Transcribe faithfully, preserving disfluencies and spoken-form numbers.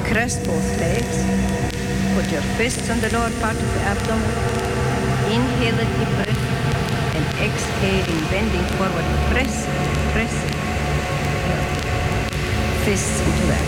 Cross both legs. Put your fists on the lower part of the abdomen. Inhale a deep breath and exhaling, bending forward. Press, press your fists into that.